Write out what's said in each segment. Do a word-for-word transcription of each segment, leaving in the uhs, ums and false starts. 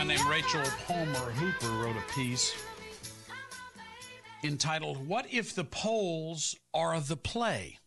named Rachel Palmer Hooper wrote a piece entitled, "What If the Polls Are the Play?"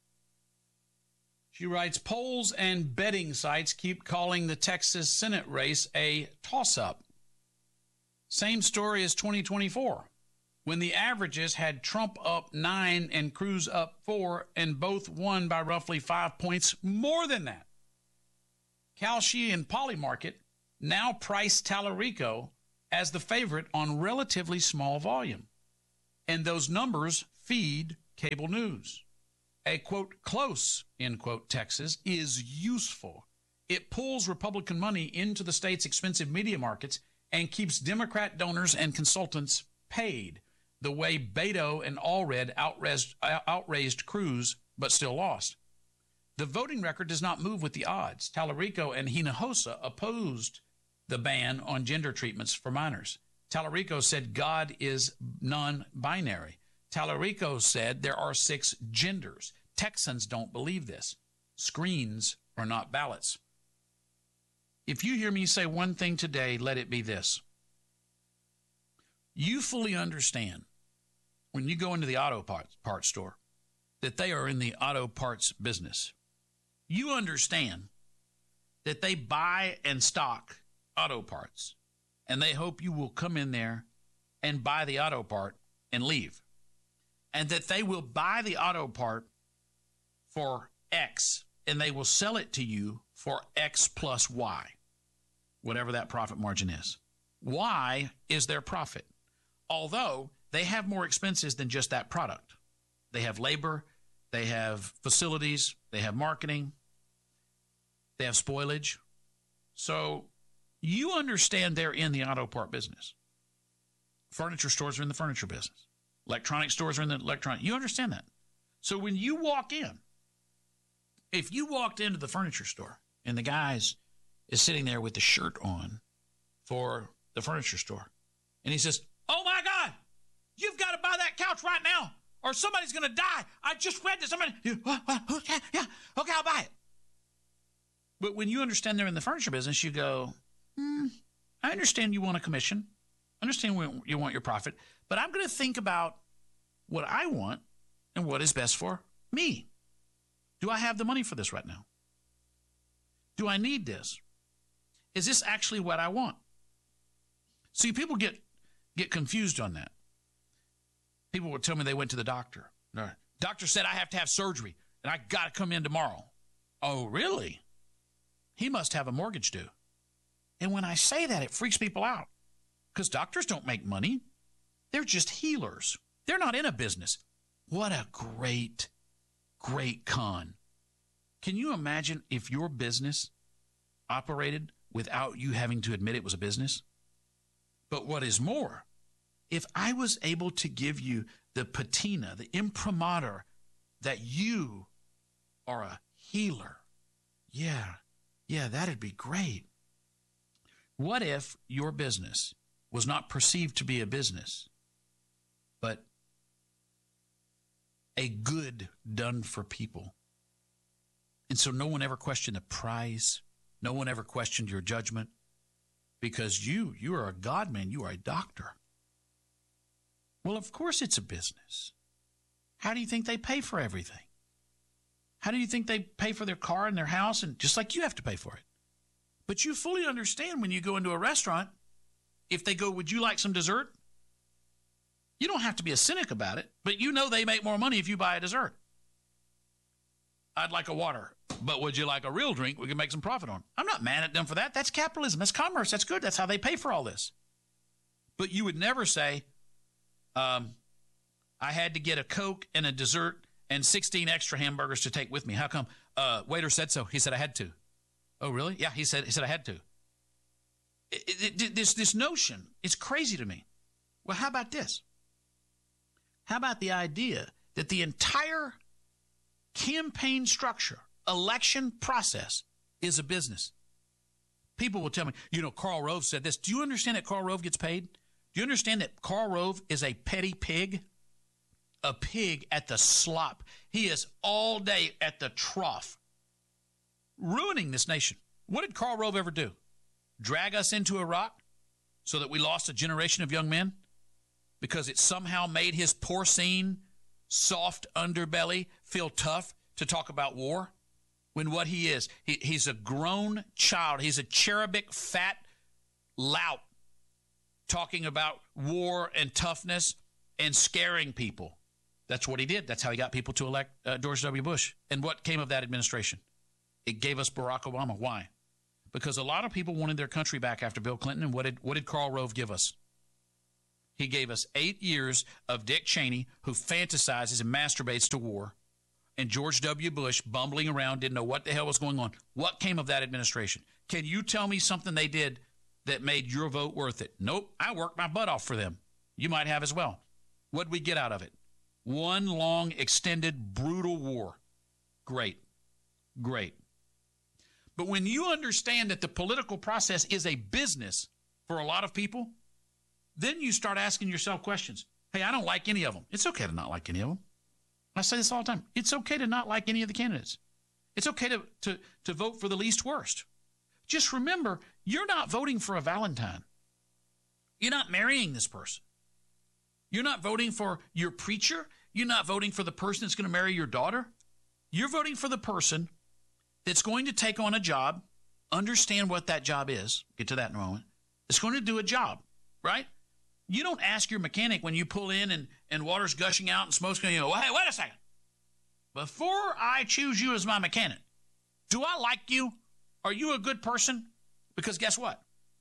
She writes, polls and betting sites keep calling the Texas Senate race a toss-up. Same story as twenty twenty-four, when the averages had Trump up nine and Cruz up four, and both won by roughly five points more than that. Kalshi and Polymarket now price Tallarico as the favorite on relatively small volume. And those numbers feed cable news. A, quote, close, end quote, Texas is useful. It pulls Republican money into the state's expensive media markets and keeps Democrat donors and consultants paid, the way Beto and Allred outraised, outraised Cruz, but still lost. The voting record does not move with the odds. Tallarico and Hinojosa opposed the ban on gender treatments for minors. Tallarico said God is non-binary. Tallarico said there are six genders. Texans don't believe this. Screens are not ballots. If you hear me say one thing today, let it be this. You fully understand when you go into the auto parts, parts store that they are in the auto parts business. You understand that they buy and stock auto parts, and they hope you will come in there and buy the auto part and leave. And that they will buy the auto part for X, and they will sell it to you for X plus Y, whatever that profit margin is. Y is their profit, although they have more expenses than just that product. They have labor, they have facilities, they have marketing, they have spoilage. So you understand they're in the auto part business. Furniture stores are in the furniture business. Electronic stores are in the electronic. You understand that. So when you walk in, if you walked into the furniture store and the guy is sitting there with the shirt on for the furniture store, and he says, "Oh my God, you've got to buy that couch right now, or somebody's going to die. I just read this. Somebody, okay, yeah, okay, I'll buy it." But when you understand they're in the furniture business, you go, hmm, I understand you want a commission. I understand you want your profit, but I'm going to think about what I want and what is best for me. Do I have the money for this right now? Do I need this? Is this actually what I want? See, people get get confused on that. People would tell me they went to the doctor. The doctor said I have to have surgery, and I got to come in tomorrow. Oh, really? He must have a mortgage due. And when I say that, it freaks people out, because doctors don't make money. They're just healers. They're not in a business. What a great, great con. Can you imagine if your business operated without you having to admit it was a business? But what is more, if I was able to give you the patina, the imprimatur, that you are a healer, yeah, yeah, that'd be great. What if your business was not perceived to be a business, but a good done for people? And so no one ever questioned the price. No one ever questioned your judgment, because you, you are a God man. You are a doctor. Well, of course it's a business. How do you think they pay for everything? How do you think they pay for their car and their house, and just like you have to pay for it? But you fully understand when you go into a restaurant, if they go, "Would you like some dessert?" You don't have to be a cynic about it, but you know they make more money if you buy a dessert. "I'd like a water, but would you like a real drink? We can make some profit on." I'm not mad at them for that. That's capitalism. That's commerce. That's good. That's how they pay for all this. But you would never say, um, "I had to get a Coke and a dessert and sixteen extra hamburgers to take with me. How come?" Uh, waiter said so. He said I had to. "Oh, really?" "Yeah, he said, he said I had to." It, it, it, this, this notion, it's crazy to me. Well, how about this? How about the idea that the entire campaign structure, election process, is a business? People will tell me, you know, Karl Rove said this. Do you understand that Karl Rove gets paid? Do you understand that Karl Rove is a petty pig? A pig at the slop. He is all day at the trough, ruining this nation. What did Karl Rove ever do? Drag us into Iraq? So that we lost a generation of young men? Because it somehow made his porcine, soft underbelly feel tough to talk about war? When what he is, he, he's a grown child. He's a cherubic, fat lout talking about war and toughness and scaring people. That's what he did. That's how he got people to elect uh, George W. Bush. And what came of that administration? It gave us Barack Obama. Why? Because a lot of people wanted their country back after Bill Clinton. And what did, what did Karl Rove give us? He gave us eight years of Dick Cheney, who fantasizes and masturbates to war, and George W. Bush bumbling around, didn't know what the hell was going on. What came of that administration? Can you tell me something they did that made your vote worth it? Nope. I worked my butt off for them. You might have as well. What did we get out of it? One long, extended, brutal war. Great. Great. But when you understand that the political process is a business for a lot of people, then you start asking yourself questions. Hey, I don't like any of them. It's okay to not like any of them. I say this all the time. It's okay to not like any of the candidates. It's okay to, to, to vote for the least worst. Just remember, you're not voting for a Valentine. You're not marrying this person. You're not voting for your preacher. You're not voting for the person that's going to marry your daughter. You're voting for the person that's going to take on a job, understand what that job is, get to that in a moment, that's going to do a job, right? You don't ask your mechanic when you pull in and, and water's gushing out and smoke's going to go, well, hey, wait a second. Before I choose you as my mechanic, do I like you? Are you a good person? Because guess what?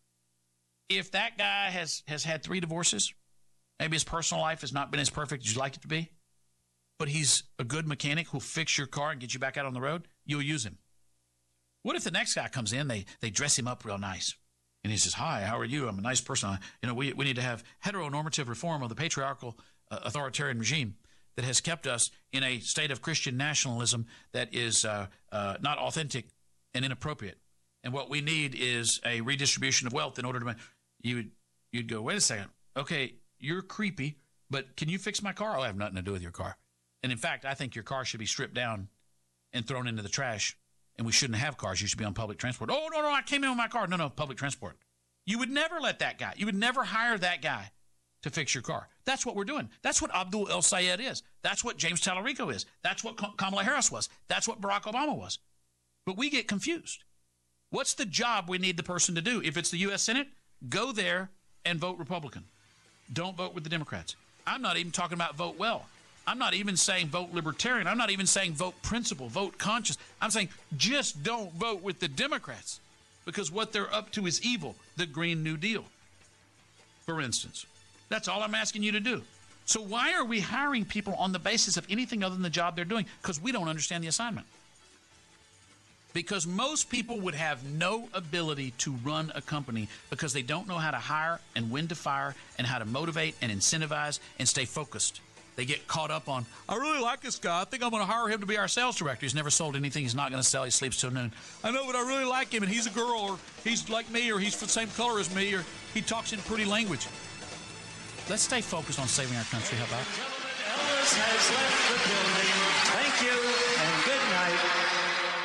If that guy has, has had three divorces, maybe his personal life has not been as perfect as you'd like it to be, but he's a good mechanic who'll fix your car and get you back out on the road, you'll use him. What if the next guy comes in, they, they dress him up real nice? And he says, hi, how are you? I'm a nice person. You know, we, we need to have heteronormative reform of the patriarchal uh, authoritarian regime that has kept us in a state of Christian nationalism that is uh, uh, not authentic and inappropriate. And what we need is a redistribution of wealth in order to – you would, you'd go, wait a second. Okay, you're creepy, but can you fix my car? Oh, I have nothing to do with your car. And, in fact, I think your car should be stripped down and thrown into the trash. And we shouldn't have cars. You should be on public transport. Oh, no, no, I came in with my car. No, no, public transport. You would never let that guy. You would never hire that guy to fix your car. That's what we're doing. That's what Abdul El Sayed is. That's what James Tallarico is. That's what Kamala Harris was. That's what Barack Obama was. But we get confused. What's the job we need the person to do? If it's the U S Senate, go there and vote Republican. Don't vote with the Democrats. I'm not even talking about vote well. I'm not even saying vote libertarian. I'm not even saying vote principle, vote conscious. I'm saying just don't vote with the Democrats because what they're up to is evil, the Green New Deal, for instance. That's all I'm asking you to do. So why are we hiring people on the basis of anything other than the job they're doing? Because we don't understand the assignment. Because most people would have no ability to run a company because they don't know how to hire and when to fire and how to motivate and incentivize and stay focused. They get caught up on, I really like this guy. I think I'm going to hire him to be our sales director. He's never sold anything. He's not going to sell. He sleeps till noon. I know, but I really like him, and he's a girl, or he's like me, or he's the same color as me, or he talks in pretty language. Let's stay focused on saving our country. How about? Elvis has left the building. Thank you, and good night.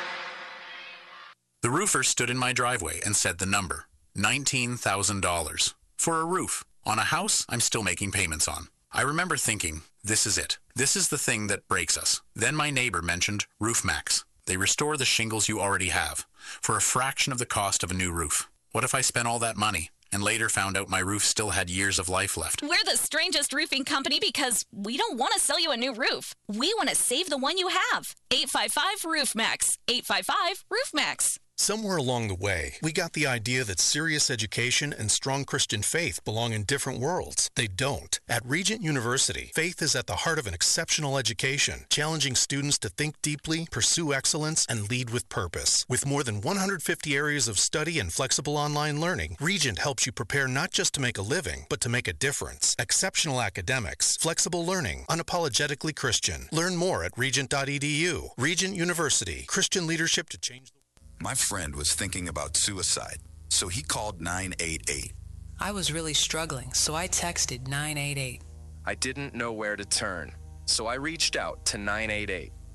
The roofer stood in my driveway and said the number, nineteen thousand dollars, for a roof on a house I'm still making payments on. I remember thinking, this is it. This is the thing that breaks us. Then my neighbor mentioned RoofMax. They restore the shingles you already have for a fraction of the cost of a new roof. What if I spent all that money and later found out my roof still had years of life left? We're the strangest roofing company because we don't want to sell you a new roof. We want to save the one you have. eight five five RoofMax. eight five five RoofMax. Somewhere along the way, we got the idea that serious education and strong Christian faith belong in different worlds. They don't. At Regent University, faith is at the heart of an exceptional education, challenging students to think deeply, pursue excellence, and lead with purpose. With more than one hundred fifty areas of study and flexible online learning, Regent helps you prepare not just to make a living, but to make a difference. Exceptional academics, flexible learning, unapologetically Christian. Learn more at regent dot e d u. Regent University, Christian leadership to change the world. My friend was thinking about suicide, so he called nine eight eight. I was really struggling, so I texted nine eight eight. I didn't know where to turn, so I reached out to nine eight eight.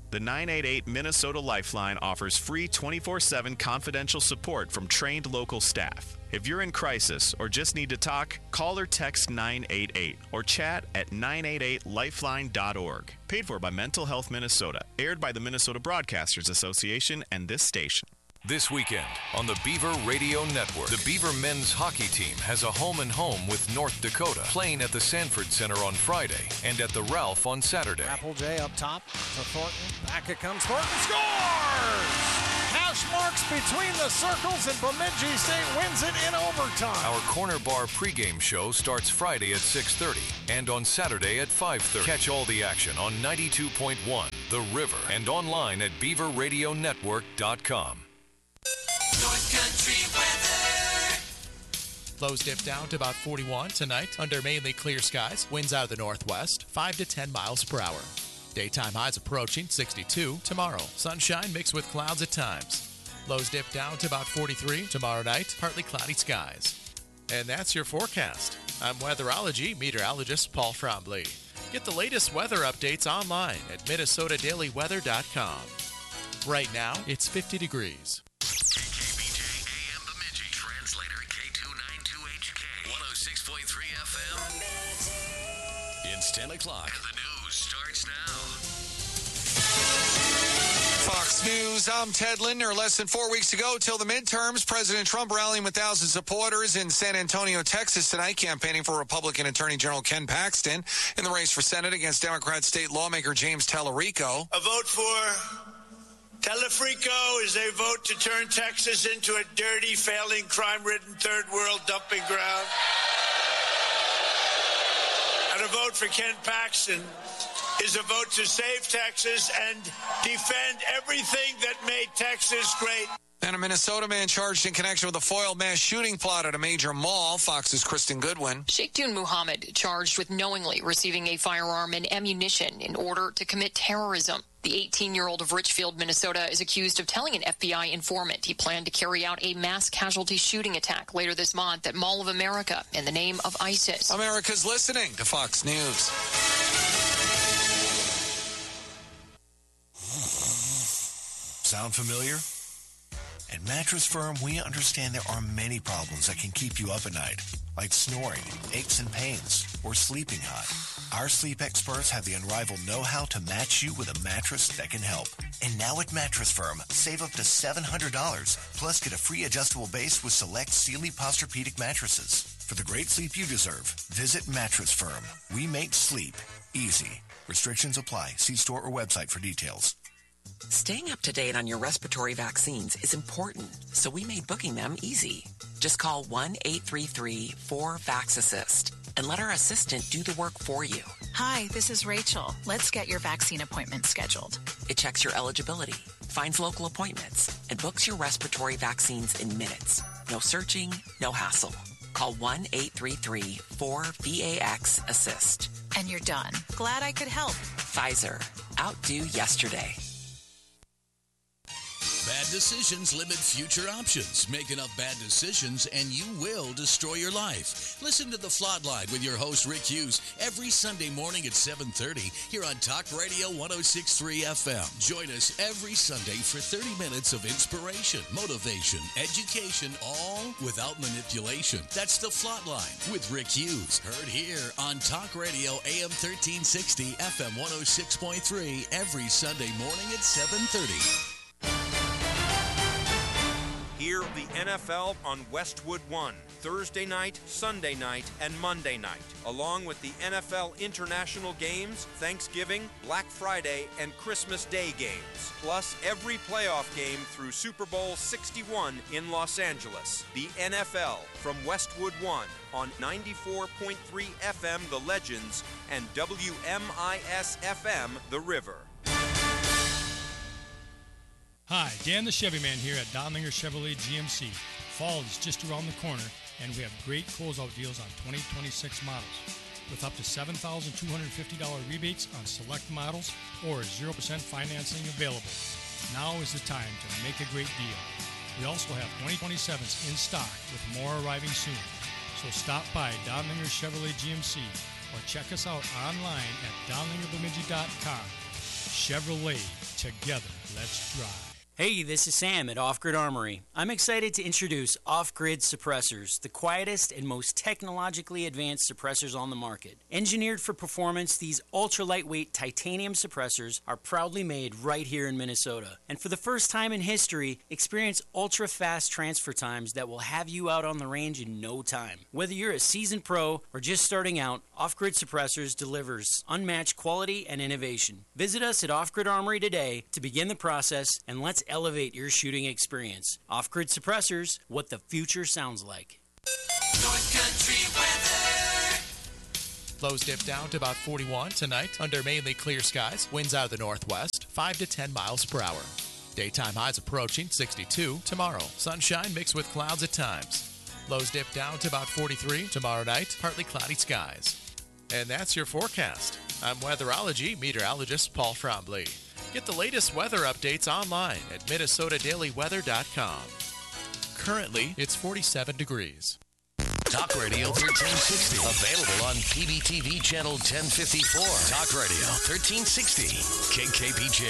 The nine eight eight Minnesota Lifeline offers free twenty-four seven confidential support from trained local staff. If you're in crisis or just need to talk, call or text nine eight eight or chat at nine eight eight lifeline dot org. Paid for by Mental Health Minnesota. Aired by the Minnesota Broadcasters Association and this station. This weekend on the Beaver Radio Network, the Beaver men's hockey team has a home-and-home with North Dakota, playing at the Sanford Center on Friday and at the Ralph on Saturday. Apple J up top to Thornton. Back it comes. Thornton scores! Hash marks between the circles, and Bemidji State wins it in overtime. Our Corner Bar pregame show starts Friday at six thirty and on Saturday at five thirty. Catch all the action on ninety-two point one The River and online at beaver radio network dot com. North Country weather. Lows dip down to about forty-one tonight under mainly clear skies. Winds out of the northwest, five to ten miles per hour. Daytime highs approaching sixty-two tomorrow. Sunshine mixed with clouds at times. Lows dip down to about forty-three tomorrow night. Partly cloudy skies. And that's your forecast. I'm weatherology meteorologist Paul Trombley. Get the latest weather updates online at minnesota daily weather dot com. Right now, it's fifty degrees. K B J A M Bemidji. Translator K two ninety-two H K. one oh six point three F M. It's ten o'clock. And the news starts now. Fox News, I'm Ted Lindner. Less than four weeks ago till the midterms, President Trump rallying with thousands of supporters in San Antonio, Texas tonight, campaigning for Republican Attorney General Ken Paxton in the race for Senate against Democrat state lawmaker James Tallarico. A vote for Tallarico is a vote to turn Texas into a dirty, failing, crime-ridden third world dumping ground. And a vote for Ken Paxton is a vote to save Texas and defend everything that made Texas great. And a Minnesota man charged in connection with a foiled mass shooting plot at a major mall. Fox's Kristen Goodwin. Sheikhtun Muhammad charged with knowingly receiving a firearm and ammunition in order to commit terrorism. The eighteen-year-old of Richfield, Minnesota, is accused of telling an F B I informant he planned to carry out a mass casualty shooting attack later this month at Mall of America in the name of ISIS. America's listening to Fox News. Sound familiar? At Mattress Firm, we understand there are many problems that can keep you up at night, like snoring, aches and pains, or sleeping hot. Our sleep experts have the unrivaled know-how to match you with a mattress that can help. And now at Mattress Firm, save up to seven hundred dollars, plus get a free adjustable base with select Sealy Posturepedic mattresses. For the great sleep you deserve, visit Mattress Firm. We make sleep easy. Restrictions apply. See store or website for details. Staying up to date on your respiratory vaccines is important, so we made booking them easy. Just call one eight three three four vax assist and let our assistant do the work for you. Hi, this is Rachel. Let's get your vaccine appointment scheduled. It checks your eligibility, finds local appointments, and books your respiratory vaccines in minutes. No searching, no hassle. Call one eight three three four V A X assist. And you're done. Glad I could help. Pfizer. Outdo yesterday. Bad decisions limit future options. Make enough bad decisions and you will destroy your life. Listen to The Flawed Line with your host Rick Hughes every Sunday morning at seven thirty here on Talk Radio one oh six point three F M. Join us every Sunday for thirty minutes of inspiration, motivation, education, all without manipulation. That's The Flawed Line with Rick Hughes. Heard here on Talk Radio A M thirteen sixty, F M one oh six point three every Sunday morning at seven thirty. Hear the N F L on Westwood One, Thursday night, Sunday night, and Monday night, along with the N F L International Games, Thanksgiving, Black Friday, and Christmas Day games, plus every playoff game through Super Bowl sixty-one in Los Angeles. The N F L from Westwood One on ninety-four point three F M The Legends and W M I S F M The River. Hi, Dan the Chevy Man here at Donlinger Chevrolet G M C. Fall is just around the corner, and we have great closeout deals on twenty twenty-six models, with up to seven thousand two hundred fifty dollars rebates on select models or zero percent financing available. Now is the time to make a great deal. We also have twenty twenty-sevens in stock, with more arriving soon. So stop by Donlinger Chevrolet G M C or check us out online at donlinger bemidji dot com. Chevrolet, Together, let's drive. Hey, this is Sam at Off Grid Armory. I'm excited to introduce Off Grid suppressors, the quietest and most technologically advanced suppressors on the market. Engineered for performance, these ultra-lightweight titanium suppressors are proudly made right here in Minnesota. And for the first time in history, experience ultra-fast transfer times that will have you out on the range in no time. Whether you're a seasoned pro or just starting out, Off Grid Suppressors delivers unmatched quality and innovation. Visit us at Off Grid Armory today to begin the process, and let's elevate your shooting experience. Off-Grid Suppressors, what the future sounds like. North Country weather. Lows dip down to about forty-one tonight under mainly clear skies. Winds out of the northwest, five to ten miles per hour. Daytime highs approaching sixty-two tomorrow. Sunshine mixed with clouds at times. Lows dip down to about forty-three tomorrow night. Partly cloudy skies. And that's your forecast. I'm weatherology meteorologist Paul Trombley. Get the latest weather updates online at Minnesota Daily Weather dot com. Currently, it's forty-seven degrees. Talk Radio thirteen sixty. Available on P B T V Channel ten fifty-four. Talk Radio thirteen sixty. K K P J.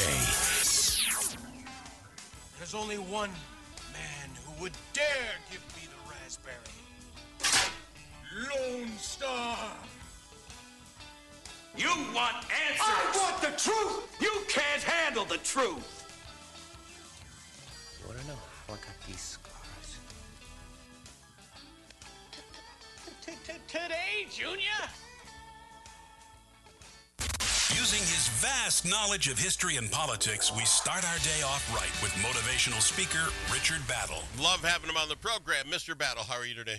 There's only one man who would dare give me the raspberry. Lone Star. You want answers. I want the truth. You can't handle the truth. You want to know how I got these scars? Today, Junior? Using his vast knowledge of history and politics, we start our day off right with motivational speaker Richard Battle. Love having him on the program. Mister Battle, how are you today?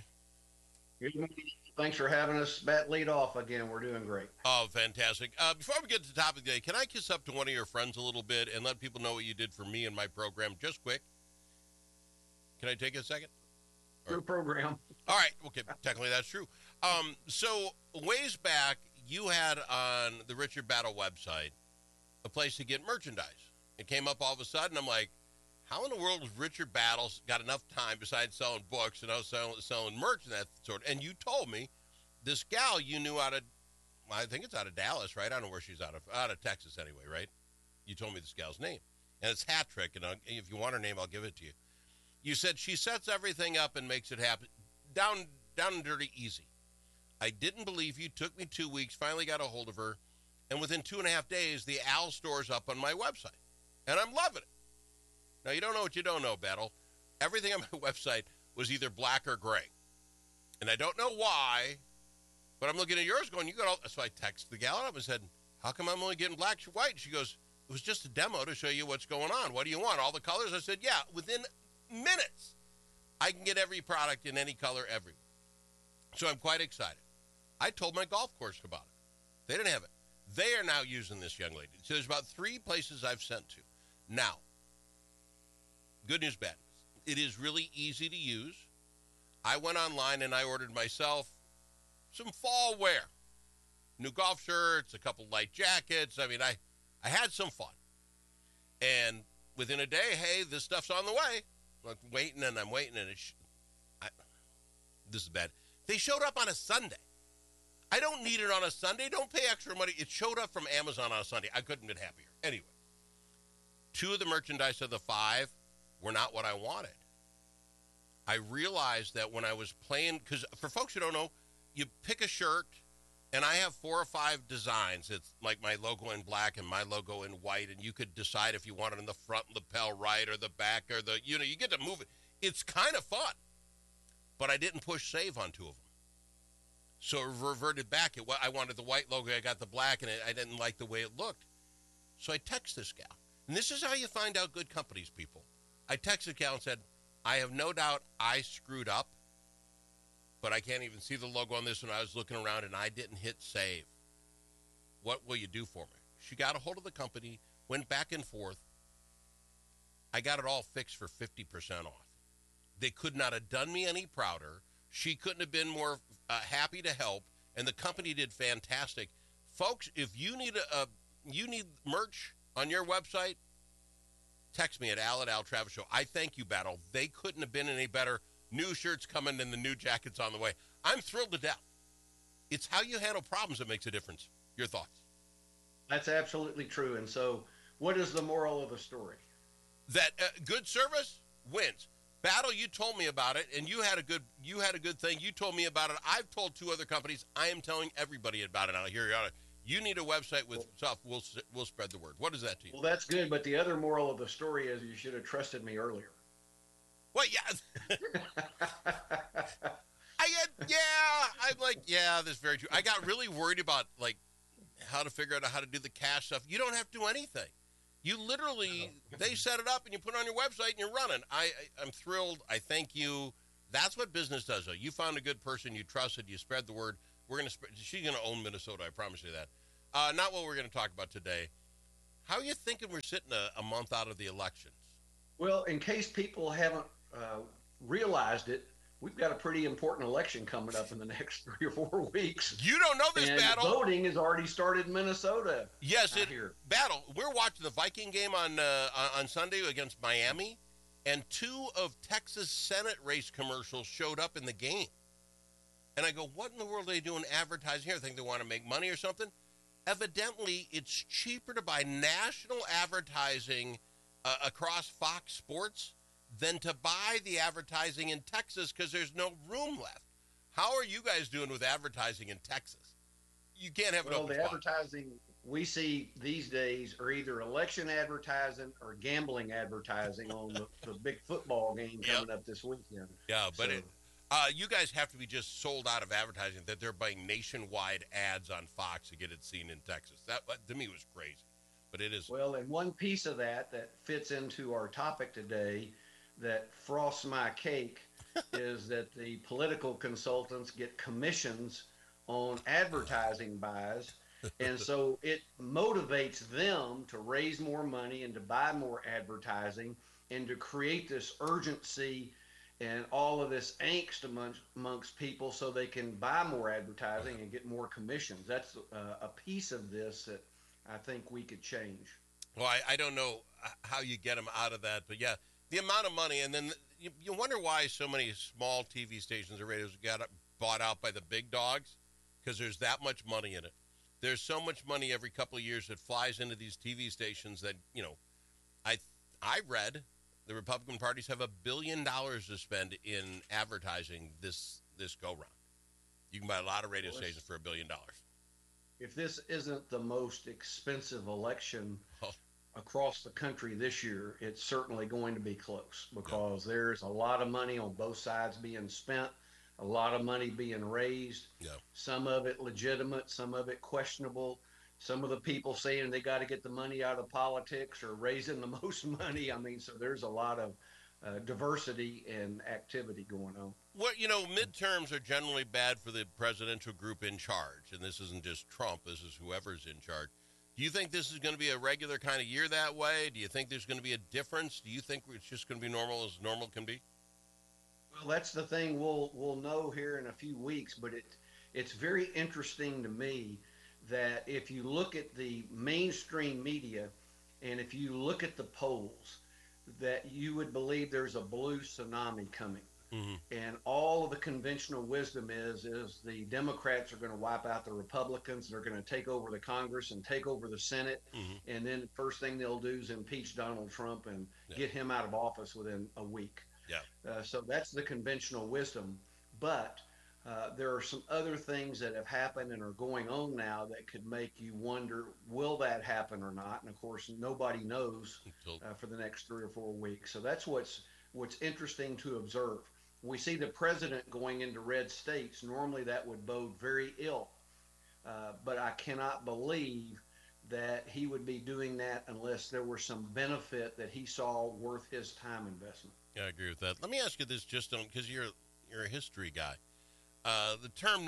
Thanks for having us bat lead off again. We're doing great. Oh, fantastic. Uh, before we get to the topic of the day, can I kiss up to one of your friends a little bit and let people know what you did for me and my program just quick? Can I take a second? Your program. All right. Okay. Technically, that's true. Um, so, ways back, you had on the Richard Battle website a place to get merchandise. It came up all of a sudden. I'm like, how in the world has Richard Battle got enough time besides selling books and I was selling, selling merch and that sort? And you told me this gal you knew out of, I think it's out of Dallas, right? I don't know where she's out of, out of Texas anyway, right? You told me this gal's name. And it's Hat Trick, and I'll, if you want her name, I'll give it to you. You said she sets everything up and makes it happen. Down, down and dirty, easy. I didn't believe you. Took me two weeks, finally got a hold of her, and within two and a half days, the Al store's up on my website. And I'm loving it. Now, you don't know what you don't know, Battle. Everything on my website was either black or gray. And I don't know why, but I'm looking at yours going, you got all... So I texted the gal up and said, how come I'm only getting black and white? She goes, it was just a demo to show you what's going on. What do you want? All the colors? I said, yeah, within minutes, I can get every product in any color everywhere. So I'm quite excited. I told my golf course about it. They didn't have it. They are now using this young lady. So there's about three places I've sent to. Now, good news, bad news. It is really easy to use. I went online and I ordered myself some fall wear. New golf shirts, a couple light jackets. I mean, I, I had some fun. And within a day, hey, this stuff's on the way. I'm waiting and I'm waiting and it's, I, this is bad. They showed up on a Sunday. I don't need it on a Sunday. Don't pay extra money. It showed up from Amazon on a Sunday. I couldn't have been happier. Anyway, two of the merchandise of the five were not what I wanted. I realized that when I was playing, because for folks who don't know, you pick a shirt, and I have four or five designs. It's like my logo in black and my logo in white, and you could decide if you want it in the front lapel right or the back or the, you know, you get to move it. It's kind of fun. But I didn't push save on two of them. So it reverted back. It, I wanted the white logo. I got the black, and it, I didn't like the way it looked. So I text this gal. And this is how you find out good companies, people. I texted gal and said, I have no doubt I screwed up, but I can't even see the logo on this one. I was looking around, and I didn't hit save. What will you do for me? She got a hold of the company, went back and forth. I got it all fixed for fifty percent off. They could not have done me any prouder. She couldn't have been more uh, happy to help, and the company did fantastic. Folks, if you need a, a you need merch on your website, text me at Al at Al Travis Show. I thank you, Battle. They couldn't have been any better. New shirts coming and the new jackets on the way. I'm thrilled to death. It's how you handle problems that makes a difference. Your thoughts? That's absolutely true. And so What is the moral of the story? That uh, good service wins. Battle, you told me about it, and you had a good you had a good thing. You told me about it. I've told two other companies. I am telling everybody about it now. Here you are. You need a website with stuff. We'll we'll spread the word. What is that to you? Well, that's good, but the other moral of the story is you should have trusted me earlier. Well, yeah. I had, yeah. I'm like, yeah. That's very true. I got really worried about like how to figure out how to do the cash stuff. You don't have to do anything. You literally, they set it up and you put it on your website and you're running. I, I, I'm thrilled. I thank you. That's what business does, though. You found a good person. You trusted. You spread the word. We're going to spread. She's going to own Minnesota. I promise you that. Uh, not what we're going to talk about today. How are you thinking we're sitting a, a month out of the elections? Well, in case people haven't uh, realized it, we've got a pretty important election coming up in the next three or four weeks. You don't know this, and Battle. Voting has already started in Minnesota. Yes, it, here. Battle. We're watching the Viking game on uh, on Sunday against Miami, and two of Texas Senate race commercials showed up in the game. And I go, what in the world are they doing advertising here? I think they want to make money or something. Evidently, it's cheaper to buy national advertising uh, across Fox Sports than to buy the advertising in Texas because there's no room left. How are you guys doing with advertising in Texas? You can't have well, an open the spot. advertising we see these days are either election advertising or gambling advertising on the, the big football game coming yep. up this weekend. Yeah, but so, it, uh, you guys have to be just sold out of advertising that they're buying nationwide ads on Fox to get it seen in Texas. That, to me, was crazy, but it is. Well, and one piece of that that fits into our topic today that frosts my cake is that the political consultants get commissions on advertising buys. And so it motivates them to raise more money and to buy more advertising and to create this urgency and all of this angst amongst, amongst people so they can buy more advertising and get more commissions. That's uh, a piece of this that I think we could change. Well, I, I don't know how you get them out of that, but yeah, the amount of money, and then you, you wonder why so many small T V stations or radios got bought out by the big dogs, because there's that much money in it. There's so much money every couple of years that flies into these T V stations that, you know, I I read the Republican parties have a billion dollars to spend in advertising this this go round. You can buy a lot of radio well, stations for a billion dollars. If this isn't the most expensive election oh. across the country this year, it's certainly going to be close because yeah. there's a lot of money on both sides being spent. A lot of money being raised, yeah. some of it legitimate, some of it questionable. Some of the people saying they got to get the money out of politics or raising the most money. I mean, so there's a lot of uh, diversity and activity going on. Well, you know, midterms are generally bad for the presidential group in charge. And this isn't just Trump. This is whoever's in charge. Do you think this is going to be a regular kind of year that way? Do you think there's going to be a difference? Do you think it's just going to be normal as normal can be? Well, that's the thing we'll we'll know here in a few weeks, but it it's very interesting to me that if you look at the mainstream media and if you look at the polls, that you would believe there's a blue tsunami coming. Mm-hmm. And all of the conventional wisdom is is the Democrats are going to wipe out the Republicans. They're going to take over the Congress and take over the Senate. Mm-hmm. And then the first thing they'll do is impeach Donald Trump and yeah. get him out of office within a week. Yeah. Uh, so that's the conventional wisdom. But uh, there are some other things that have happened and are going on now that could make you wonder, will that happen or not? And of course, nobody knows uh, for the next three or four weeks. So that's what's what's interesting to observe. We see the president going into red states. Normally that would bode very ill. Uh, but I cannot believe that he would be doing that unless there were some benefit that he saw worth his time investment. Yeah, I agree with that. Let me ask you this, just on because you're you're a history guy. Uh, the term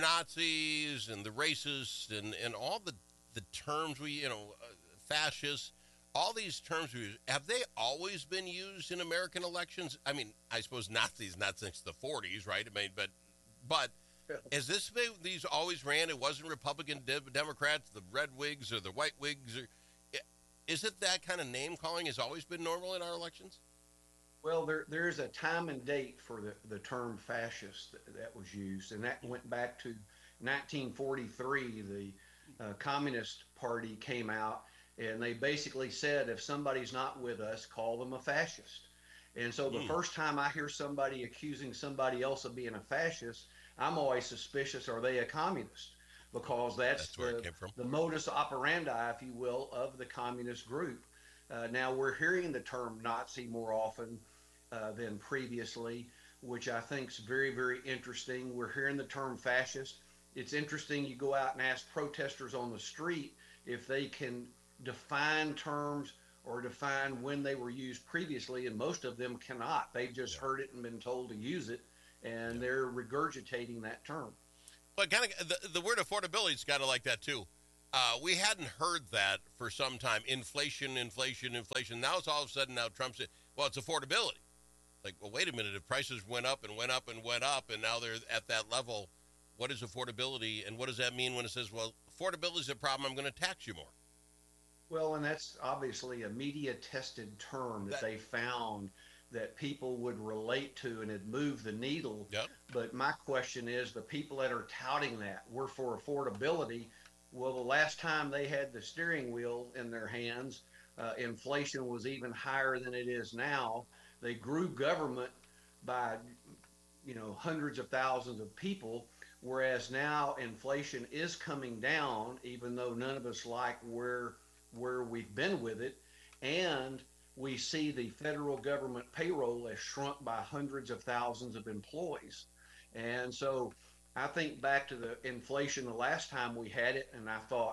Nazis and the racists and, and all the the terms we you know uh, fascists, all these terms we use, have they always been used in American elections? I mean, I suppose Nazis not since the forties, right? I mean, but but is this these always ran? It wasn't Republican, de- Democrats, the red wigs or the white wigs, or is it that kind of name calling has always been normal in our elections? Well, there there's a time and date for the, the term fascist that, that was used, and that went back to nineteen forty-three. The uh, Communist Party came out And they basically said, if somebody's not with us, call them a fascist. And so the Mm. first time I hear somebody accusing somebody else of being a fascist, I'm always suspicious, are they a communist? Because that's, That's where it the, came from. the modus operandi, if you will, of the communist group. Uh, now we're hearing the term Nazi more often uh, than previously, which I think is very, very interesting. We're hearing the term fascist. It's interesting, you go out and ask protesters on the street if they can define terms or define when they were used previously, and most of them cannot. They've just yeah. heard it and been told to use it, and yeah. they're regurgitating that term. But kind of the, the word affordability is kind of like that too. Uh, we hadn't heard that for some time. Inflation, inflation, inflation. Now it's all of a sudden now Trump said, well, it's affordability. Like, well, wait a minute. If prices went up and went up and went up, and now they're at that level, what is affordability? And what does that mean when it says, well, affordability is a problem, I'm going to tax you more? Well, and that's obviously a media-tested term that, that they found that people would relate to and it moved the needle. Yep. But my question is, the people that are touting that were for affordability. Well, the last time they had the steering wheel in their hands, uh, inflation was even higher than it is now. They grew government by, you know, hundreds of thousands of people, whereas now inflation is coming down, even though none of us like where where we've been with it. And we see the federal government payroll has shrunk by hundreds of thousands of employees. And so I think back to the inflation the last time we had it, and I thought,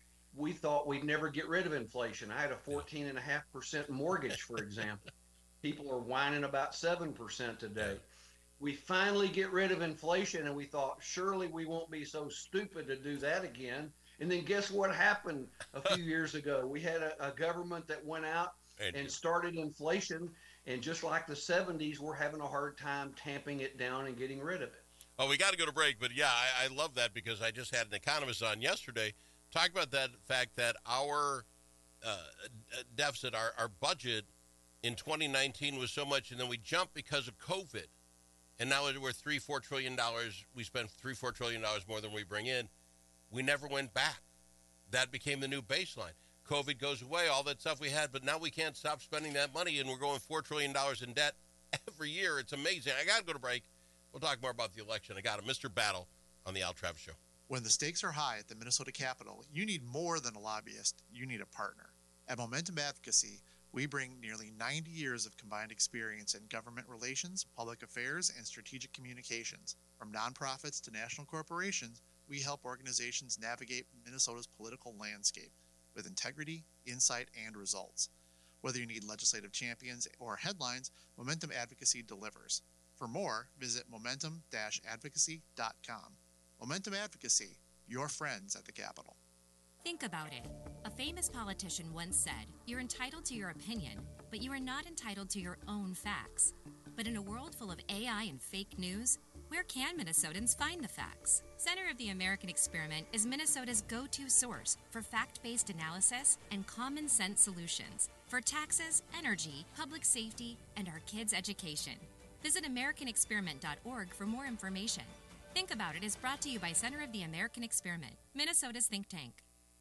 we thought we'd never get rid of inflation. I had a fourteen and a half percent mortgage, for example. People are whining about seven percent today. We finally get rid of inflation, and we thought, surely we won't be so stupid to do that again. And then guess what happened a few years ago? We had a, a government that went out and started inflation, and just like the seventies, we're having a hard time tamping it down and getting rid of it. Oh, we got to go to break, but yeah, I, I love that because I just had an economist on yesterday talk about that fact that our uh, deficit, our, our budget in twenty nineteen was so much, and then we jumped because of COVID, and now we're three, four trillion dollars. We spend three, four trillion dollars more than we bring in. We never went back. That became the new baseline. COVID goes away, all that stuff we had, but now we can't stop spending that money, and we're going four trillion dollars in debt every year. It's amazing. I got to go to break. We'll talk more about the election. I got him, Mister Battle, on the Al Travis Show. When the stakes are high at the Minnesota Capitol, you need more than a lobbyist. You need a partner. At Momentum Advocacy, we bring nearly ninety years of combined experience in government relations, public affairs, and strategic communications. From nonprofits to national corporations, we help organizations navigate Minnesota's political landscape with integrity, insight, and results. Whether you need legislative champions or headlines, Momentum Advocacy delivers. For more, visit momentum dash advocacy dot com. Momentum Advocacy, your friends at the Capitol. Think about it. A famous politician once said, "You're entitled to your opinion, but you are not entitled to your own facts." But in a world full of A I and fake news, where can Minnesotans find the facts? Center of the American Experiment is Minnesota's go-to source for fact-based analysis and common sense solutions for taxes, energy, public safety, and our kids' education. Visit american experiment dot org for more information. Think About It is brought to you by Center of the American Experiment, Minnesota's think tank.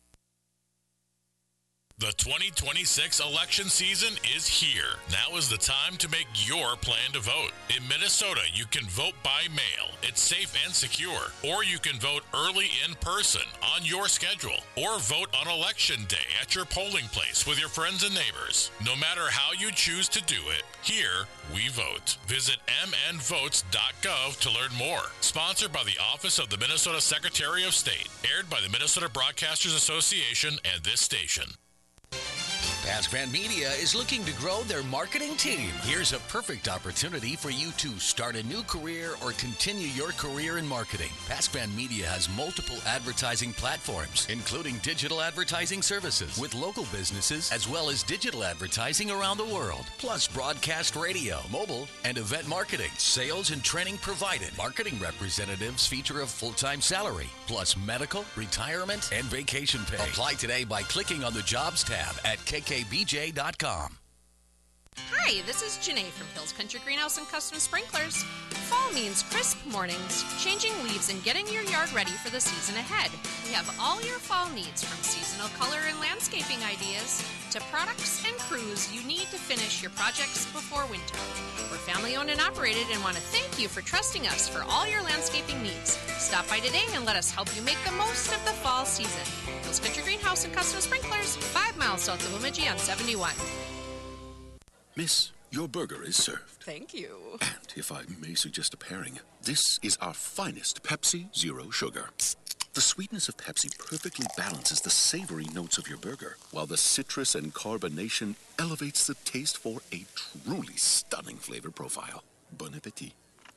The twenty twenty-six election season is here. Now is the time to make your plan to vote. In Minnesota, you can vote by mail. It's safe and secure. Or you can vote early in person on your schedule. Or vote on election day at your polling place with your friends and neighbors. No matter how you choose to do it, here we vote. Visit m n votes dot gov to learn more. Sponsored by the Office of the Minnesota Secretary of State. Aired by the Minnesota Broadcasters Association and this station. PaskVan Media is looking to grow their marketing team. Here's a perfect opportunity for you to start a new career or continue your career in marketing. PaskVan Media has multiple advertising platforms, including digital advertising services with local businesses, as well as digital advertising around the world, plus broadcast radio, mobile, and event marketing. Sales and training provided. Marketing representatives feature a full-time salary, plus medical, retirement, and vacation pay. Apply today by clicking on the Jobs tab at K K B J dot com. Hi, this is Janae from Hills Country Greenhouse and Custom Sprinklers. Fall means crisp mornings, changing leaves, and getting your yard ready for the season ahead. We have all your fall needs, from seasonal color and landscaping ideas to products and crews you need to finish your projects before winter. We're family owned and operated and want to thank you for trusting us for all your landscaping needs. Stop by today and let us help you make the most of the fall season. Hill's Country Greenhouse and Custom Sprinklers, five miles south of Bemidji on seventy-one. Miss, your burger is served. Thank you. And if I may suggest a pairing, this is our finest Pepsi Zero Sugar. The sweetness of Pepsi perfectly balances the savory notes of your burger, while the citrus and carbonation elevates the taste for a truly stunning flavor profile. Bon appetit.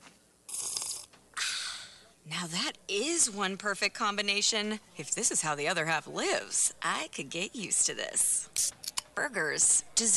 Now that is one perfect combination. If this is how the other half lives, I could get used to this. Burgers, dessert.